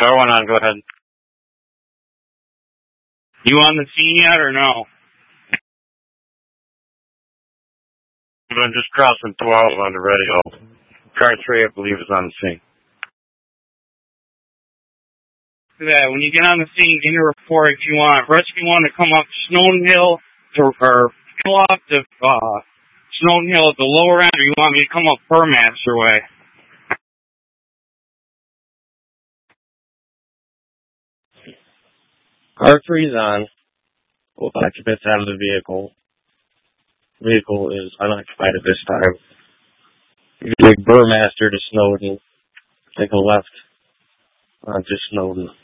Car 1 on, go ahead. You on the scene yet or no? I'm just crossing 12 on the radio. Car 3, I believe, is on the scene. Yeah, when you get on the scene, give your report if you want. Rescue 1 to come up Snowden Hill or pull off the Snowden Hill at the lower end, or you want me to come up Burmaster way? Car 3 is on. Both occupants out of the vehicle. The vehicle is unoccupied at this time. You can take Burmaster to Snowden. Take a left onto Snowden.